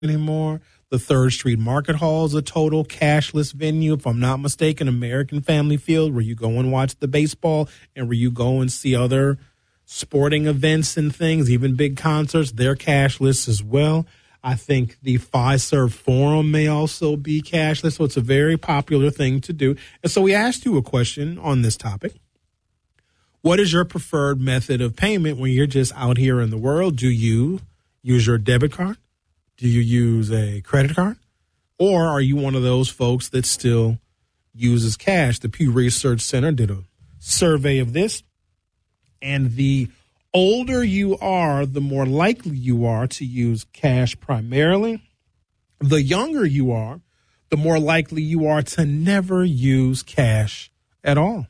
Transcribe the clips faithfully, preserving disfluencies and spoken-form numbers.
anymore. The Third Street Market Hall is a total cashless venue, if I'm not mistaken. American Family Field, where you go and watch the baseball and where you go and see other sporting events and things, even big concerts, they're cashless as well. I think the Fiserv Forum may also be cashless, so it's a very popular thing to do. And so we asked you a question on this topic. What is your preferred method of payment when you're just out here in the world? Do you use your debit card? Do you use a credit card? Or are you one of those folks that still uses cash? The Pew Research Center did a survey of this, and the older you are, the more likely you are to use cash primarily. The younger you are, the more likely you are to never use cash at all.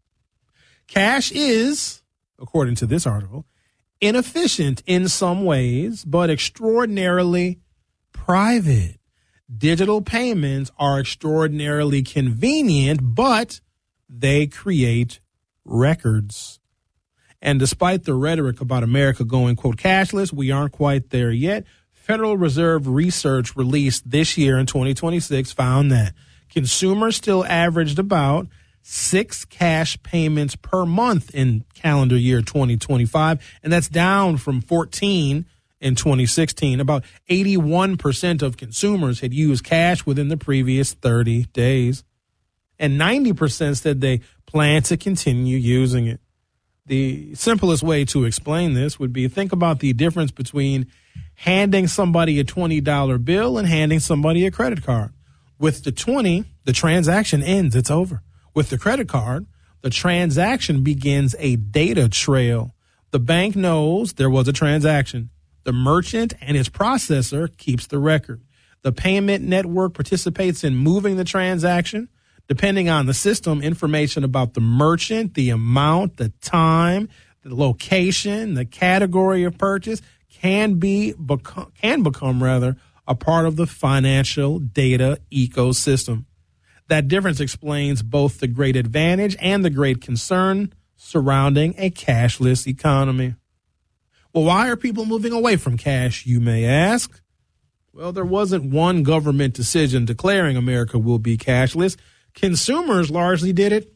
Cash is, according to this article, inefficient in some ways, but extraordinarily private. Digital payments are extraordinarily convenient, but they create records. And despite the rhetoric about America going, quote, cashless, we aren't quite there yet. Federal Reserve research released this year in twenty twenty-six found that consumers still averaged about six cash payments per month in calendar year twenty twenty-five, and that's down from fourteen in twenty sixteen. About eighty-one percent of consumers had used cash within the previous thirty days, and ninety percent said they plan to continue using it. The simplest way to explain this would be, think about the difference between handing somebody a twenty dollar bill and handing somebody a credit card. With the twenty, the transaction ends. It's over. With the credit card, the transaction begins a data trail. The bank knows there was a transaction. The merchant and its processor keeps the record. The payment network participates in moving the transaction. Depending on the system, information about the merchant, the amount, the time, the location, the category of purchase can be become, can become rather a part of the financial data ecosystem. That difference explains both the great advantage and the great concern surrounding a cashless economy. Well, why are people moving away from cash, you may ask? Well, there wasn't one government decision declaring America will be cashless. Consumers largely did it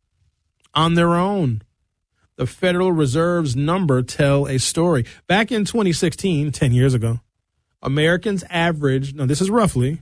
on their own. The Federal Reserve's number tell a story. Back in twenty sixteen, ten years ago, Americans averaged, now this is roughly,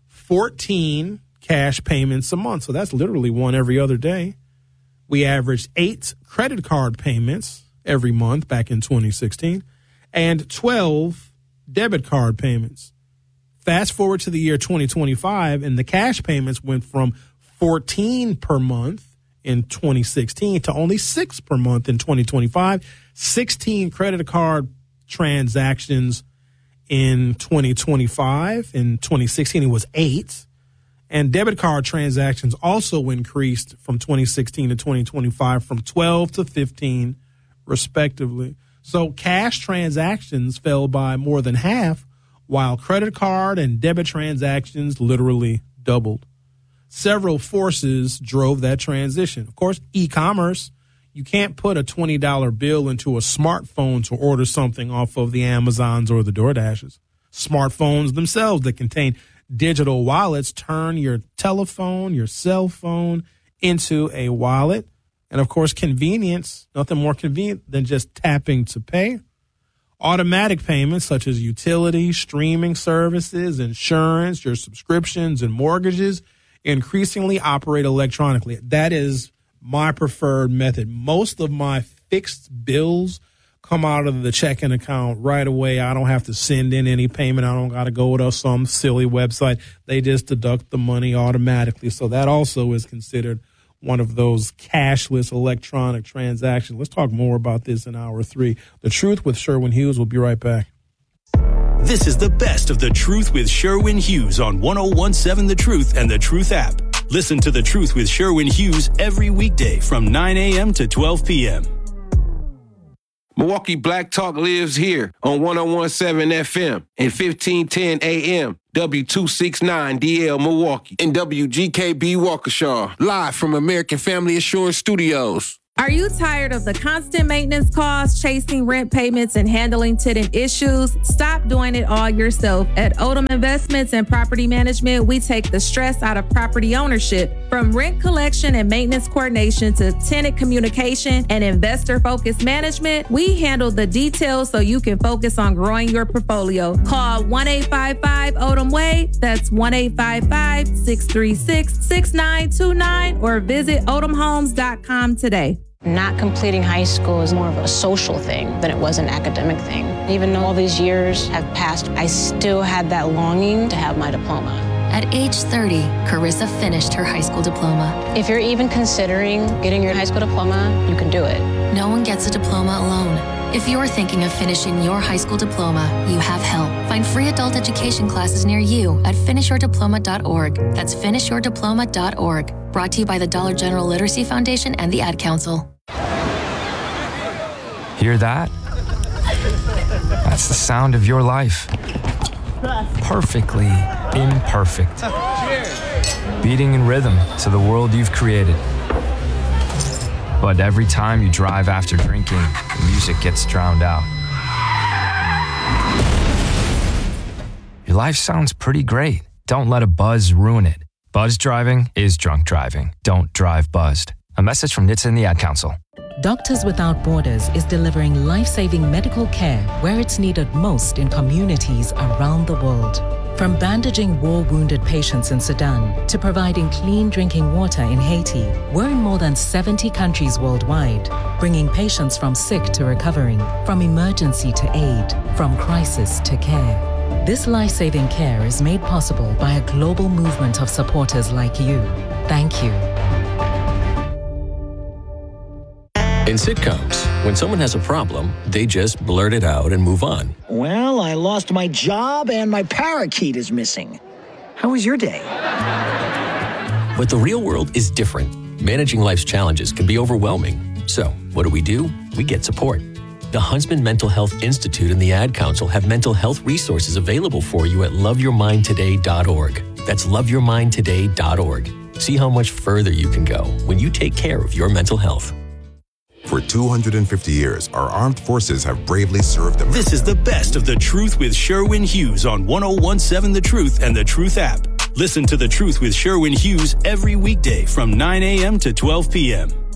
fourteen cash payments a month. So that's literally one every other day. We averaged eight credit card payments every month back in twenty sixteen and twelve debit card payments. Fast forward to the year twenty twenty-five, and the cash payments went from fourteen per month in twenty sixteen to only six per month in twenty twenty-five, sixteen credit card transactions in twenty twenty-five. In twenty sixteen, it was eight. And debit card transactions also increased from twenty sixteen to twenty twenty-five from twelve to fifteen, respectively. So cash transactions fell by more than half, while credit card and debit transactions literally doubled. Several forces drove that transition. Of course, e-commerce. You can't put a twenty dollar bill into a smartphone to order something off of the Amazons or the DoorDashes. Smartphones themselves that contain digital wallets turn your telephone, your cell phone into a wallet. And, of course, convenience, nothing more convenient than just tapping to pay. Automatic payments such as utilities, streaming services, insurance, your subscriptions, and mortgages increasingly operate electronically. That is my preferred method. Most of my fixed bills come out of the checking account right away. I don't have to send in any payment. I don't got to go to some silly website. They just deduct the money automatically. So that also is considered one of those cashless electronic transactions. Let's talk more about this in hour three. The Truth with Sherwin Hughes. We'll be right back. This is the best of The Truth with Sherwin Hughes on one oh one seven The Truth and The Truth app. Listen to The Truth with Sherwin Hughes every weekday from nine a.m. to twelve p.m. Milwaukee Black Talk lives here on one oh one seven F M and fifteen ten A M, W two sixty-nine D L Milwaukee, and W G K B Waukesha, live from American Family Assurance Studios. Are you tired of the constant maintenance costs, chasing rent payments, and handling tenant issues? Stop doing it all yourself. At Odom Investments and Property Management, we take the stress out of property ownership. From rent collection and maintenance coordination to tenant communication and investor-focused management, we handle the details so you can focus on growing your portfolio. Call one eight five five Odom Way. That's one eight five five, six three six, six nine two nine or visit odom homes dot com today. Not completing high school is more of a social thing than it was an academic thing. Even though all these years have passed, I still had that longing to have my diploma. At age thirty, Carissa finished her high school diploma. If you're even considering getting your high school diploma, you can do it. No one gets a diploma alone. If you're thinking of finishing your high school diploma, you have help. Find free adult education classes near you at finish your diploma dot org. That's finish your diploma dot org. Brought to you by the Dollar General Literacy Foundation and the Ad Council. Hear that? That's the sound of your life. Perfectly imperfect. Beating in rhythm to the world you've created. But every time you drive after drinking, the music gets drowned out. Your life sounds pretty great. Don't let a buzz ruin it. Buzz driving is drunk driving. Don't drive buzzed. A message from N H T S A and the Ad Council. Doctors Without Borders is delivering life-saving medical care where it's needed most in communities around the world. From bandaging war-wounded patients in Sudan to providing clean drinking water in Haiti, we're in more than seventy countries worldwide, bringing patients from sick to recovering, from emergency to aid, from crisis to care. This life-saving care is made possible by a global movement of supporters like you. Thank you. In sitcoms, when someone has a problem, they just blurt it out and move on. Well, I lost my job and my parakeet is missing. How was your day? But the real world is different. Managing life's challenges can be overwhelming. So, what do we do? We get support. The Huntsman Mental Health Institute and the Ad Council have mental health resources available for you at love your mind today dot org. That's love your mind today dot org. See how much further you can go when you take care of your mental health. For two hundred fifty years, our armed forces have bravely served America. This is the best of The Truth with Sherwin Hughes on one oh one seven The Truth and The Truth app. Listen to The Truth with Sherwin Hughes every weekday from nine a.m. to twelve p.m.